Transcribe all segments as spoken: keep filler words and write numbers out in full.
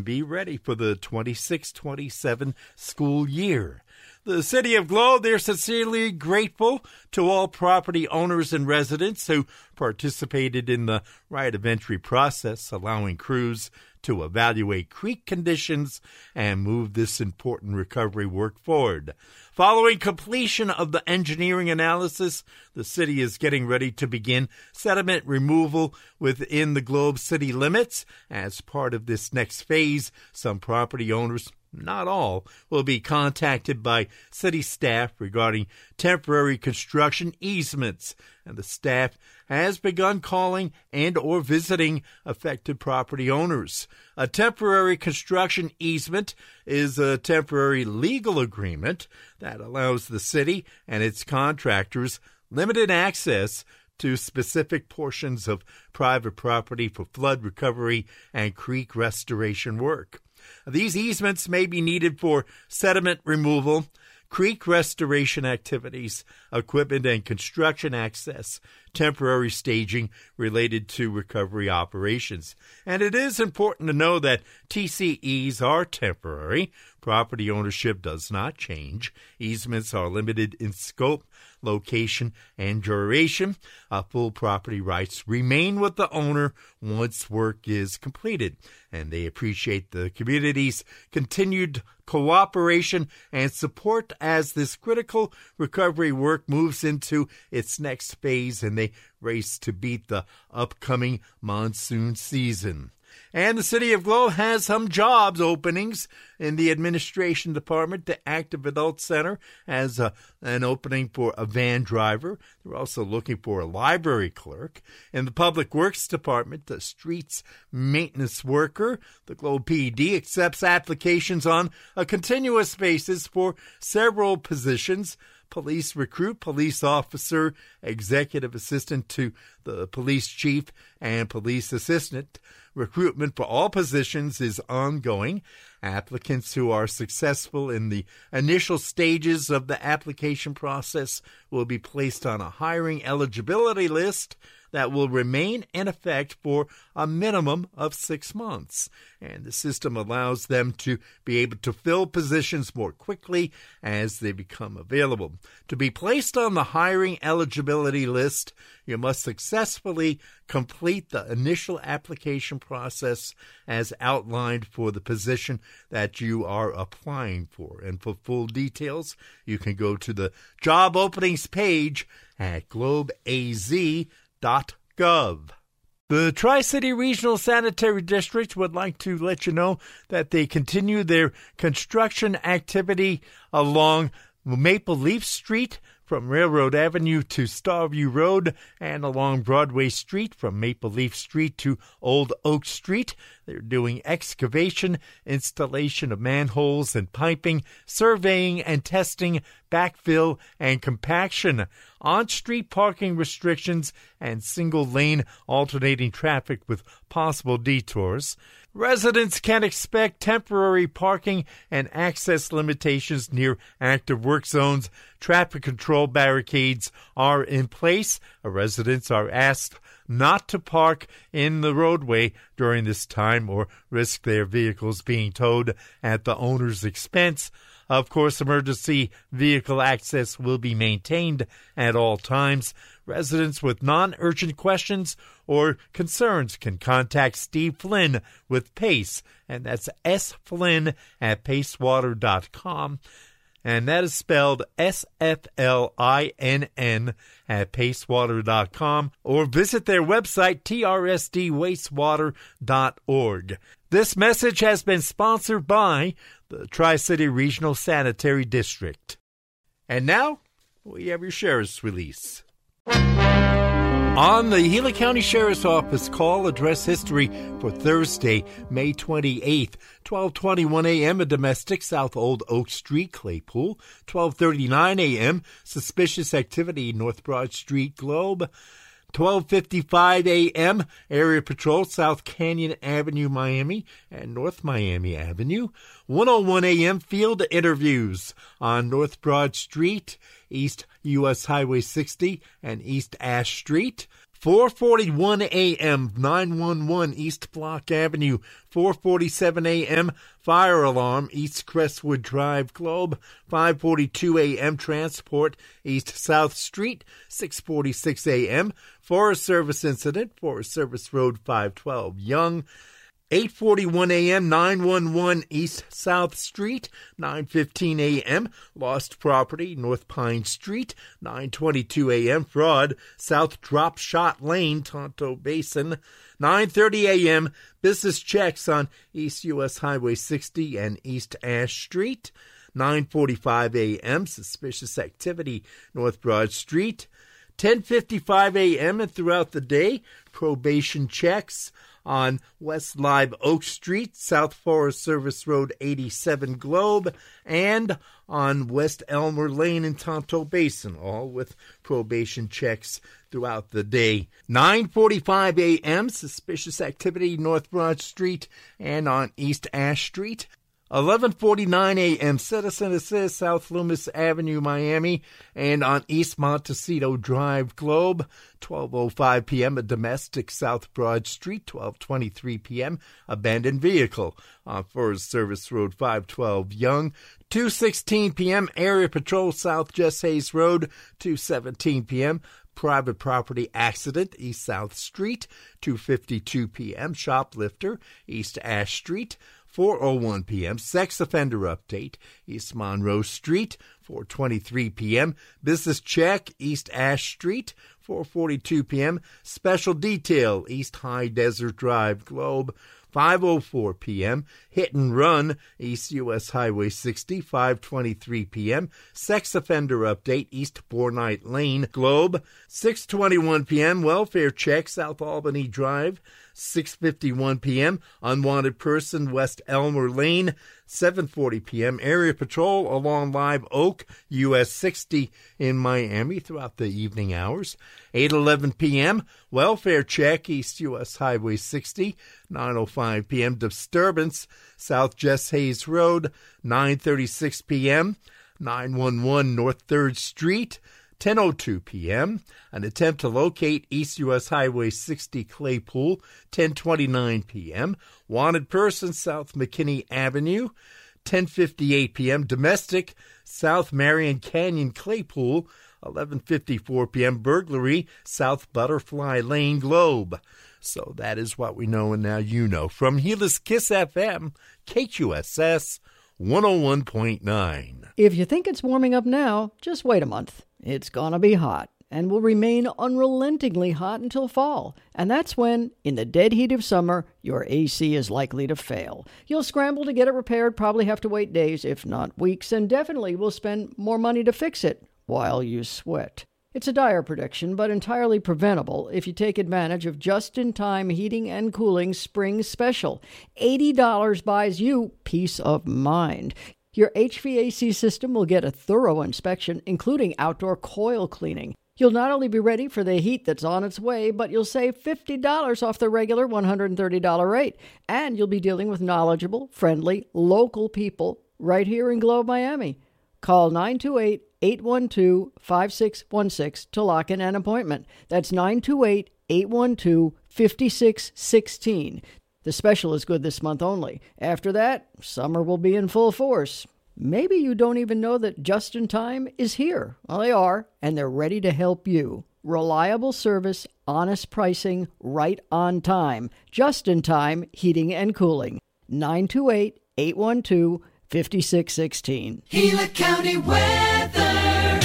be ready for the twenty-six twenty-seven school year. The City of Globe, they're sincerely grateful to all property owners and residents who participated in the right of entry process, allowing crews to evaluate creek conditions and move this important recovery work forward. Following completion of the engineering analysis, the city is getting ready to begin sediment removal within the Globe city limits. As part of this next phase, some property owners, not all, will be contacted by city staff regarding temporary construction easements, and the staff has begun calling and or visiting affected property owners. A temporary construction easement is a temporary legal agreement that allows the city and its contractors limited access to specific portions of private property for flood recovery and creek restoration work. These easements may be needed for sediment removal, creek restoration activities, equipment and construction access, temporary staging related to recovery operations. And it is important to know that T C Es are temporary. Property ownership does not change. Easements are limited in scope, location, and duration. Uh, full property rights remain with the owner once work is completed, and they appreciate the community's continued cooperation and support as this critical recovery work moves into its next phase and they race to beat the upcoming monsoon season. And the City of Globe has some jobs openings in the administration department. The Active Adult Center has a, an opening for a van driver. They're also looking for a library clerk. In the Public Works Department, the streets maintenance worker. The Globe P D accepts applications on a continuous basis for several positions. Police recruit, police officer, executive assistant to the police chief, and police assistant. Recruitment for all positions is ongoing. Applicants who are successful in the initial stages of the application process will be placed on a hiring eligibility list that will remain in effect for a minimum of six months. And the system allows them to be able to fill positions more quickly as they become available. To be placed on the hiring eligibility list, you must successfully complete the initial application process as outlined for the position that you are applying for. And for full details, you can go to the job openings page at globe a z dot gov. The Tri-City Regional Sanitary District would like to let you know that they continue their construction activity along Maple Leaf Street from Railroad Avenue to Starview Road and along Broadway Street from Maple Leaf Street to Old Oak Street. They're doing excavation, installation of manholes and piping, surveying and testing, backfill and compaction, on-street parking restrictions, and single-lane alternating traffic with possible detours. Residents can expect temporary parking and access limitations near active work zones. Traffic control barricades are in place. Residents are asked not to park in the roadway during this time or risk their vehicles being towed at the owner's expense. Of course, emergency vehicle access will be maintained at all times. Residents with non-urgent questions or concerns can contact Steve Flynn with PACE, and that's S. Flynn at pacewater dot com. And that is spelled S F L I N N at pacewater dot com, or visit their website, T R S D wastewater dot org. This message has been sponsored by the Tri-City Regional Sanitary District. And now, we have your Sheriff's Release. On the Gila County Sheriff's Office call address history for Thursday, May twenty-eighth, twelve twenty-one a.m. a domestic, South Old Oak Street, Claypool. twelve thirty-nine a.m. suspicious activity, North Broad Street, Globe. twelve fifty-five a.m. area patrol, South Canyon Avenue, Miami, and North Miami Avenue. one oh one a.m. field interviews on North Broad Street, East U S Highway sixty, and East Ash Street. four forty-one a.m., nine one one East Block Avenue. four forty-seven a.m., fire alarm, East Crestwood Drive, Globe. five forty-two a.m., transport, East South Street. six forty-six a.m., Forest Service incident, Forest Service Road five twelve, Young. eight forty-one a.m., nine one one East South Street. nine fifteen a.m., lost property, North Pine Street. nine twenty-two a.m., fraud, South Drop Shot Lane, Tonto Basin. nine thirty a.m., business checks on East U S Highway sixty and East Ash Street. nine forty-five a.m., suspicious activity, North Broad Street. ten fifty-five a.m. and throughout the day, probation checks on West Live Oak Street, South Forest Service Road eighty-seven, Globe, and on West Elmer Lane in Tonto Basin, all with probation checks throughout the day. nine forty-five a.m., suspicious activity, North Broad Street and on East Ash Street. eleven forty-nine a.m., Citizen Assist, South Loomis Avenue, Miami, and on East Montecito Drive, Globe. twelve oh five p.m., a domestic, South Broad Street. twelve twenty-three p.m., abandoned vehicle on Forest Service Road five twelve, Young. two sixteen p.m., area patrol, South Jess Hayes Road. two seventeen p.m., private property accident, East South Street. two fifty-two p.m., shoplifter, East Ash Street. four oh one p.m., sex offender update, East Monroe Street. four twenty-three p.m., business check, East Ash Street. four forty-two p.m., special detail, East High Desert Drive, Globe. five oh four p.m., hit and run, East U S Highway sixty. five twenty-three p.m., sex offender update, East Bornite Lane, Globe. six twenty-one p.m., welfare check, South Albany Drive. six fifty-one p.m., unwanted person, West Elmer Lane. seven forty p.m., area patrol along Live Oak, U S sixty in Miami throughout the evening hours. eight eleven p.m., welfare check, East U S Highway sixty. nine oh five p.m., disturbance, South Jess Hayes Road. nine thirty-six p.m., nine one one North third Street. ten oh two p.m., an attempt to locate East U S Highway sixty, Claypool. ten twenty-nine p.m., wanted person, South McKinney Avenue. ten fifty-eight p.m., domestic, South Marion Canyon, Claypool. eleven fifty-four p.m., burglary, South Butterfly Lane, Globe. So that is what we know, and now you know. From Gila Kiss F M, K Q S S one oh one point nine. If you think it's warming up now, just wait a month. It's gonna be hot and will remain unrelentingly hot until fall. And that's when, in the dead heat of summer, your A C is likely to fail. You'll scramble to get it repaired, probably have to wait days, if not weeks, and definitely will spend more money to fix it while you sweat. It's a dire prediction, but entirely preventable if you take advantage of just-in-time heating and cooling spring special. eighty dollars buys you peace of mind. Your H V A C system will get a thorough inspection, including outdoor coil cleaning. You'll not only be ready for the heat that's on its way, but you'll save fifty dollars off the regular one hundred thirty dollars rate. And you'll be dealing with knowledgeable, friendly, local people right here in Globe, Miami. Call nine two eight, eight one two, five six one six to lock in an appointment. That's nine two eight, eight one two, five six one six. The special is good this month only. After that, summer will be in full force. Maybe you don't even know that Just in Time is here. Well, they are, and they're ready to help you. Reliable service, honest pricing, right on time. Just in Time Heating and Cooling. nine two eight, eight one two, five six one six. Gila County weather.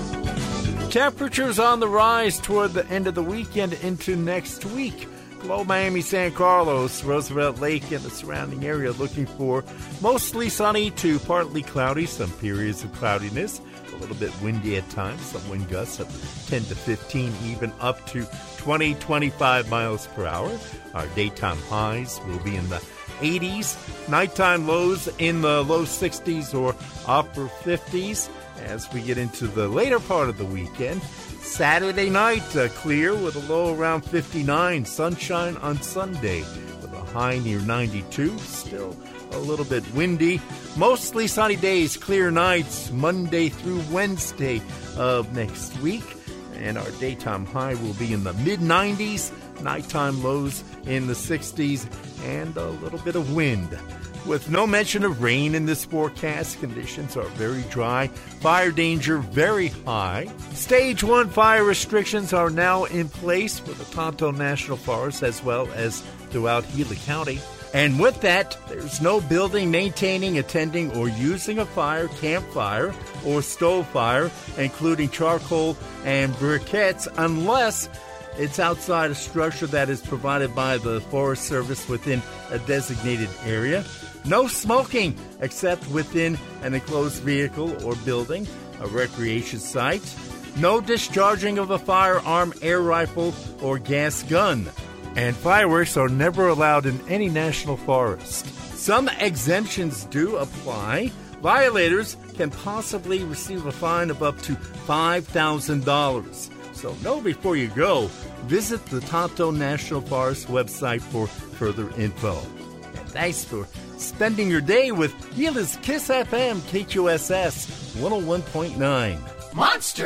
Temperatures on the rise toward the end of the weekend into next week. Globe, Miami, San Carlos, Roosevelt Lake, and the surrounding area looking for mostly sunny to partly cloudy, some periods of cloudiness, a little bit windy at times, some wind gusts of ten to fifteen, even up to twenty, twenty-five miles per hour. Our daytime highs will be in the eighties, nighttime lows in the low sixties or upper fifties as we get into the later part of the weekend. Saturday night, uh, clear with a low around fifty-nine. Sunshine on Sunday with a high near ninety-two. Still a little bit windy. Mostly sunny days, clear nights, Monday through Wednesday of next week. and our daytime high will be in the mid nineties, nighttime lows in the sixties, and a little bit of wind. With no mention of rain in this forecast, conditions are very dry, fire danger very high. Stage one fire restrictions are now in place for the Tonto National Forest as well as throughout Gila County. And with that, there's no building, maintaining, attending, or using a fire, campfire, or stove fire, including charcoal and briquettes, unless it's outside a structure that is provided by the Forest Service within a designated area. No smoking except within an enclosed vehicle or building, a recreation site. No discharging of a firearm, air rifle, or gas gun. And fireworks are never allowed in any national forest. Some exemptions do apply. Violators can possibly receive a fine of up to five thousand dollars. So know before you go. Visit the Tonto National Forest website for further info. And thanks for spending your day with Gila's Kiss F M K Q S S one oh one point nine. Monster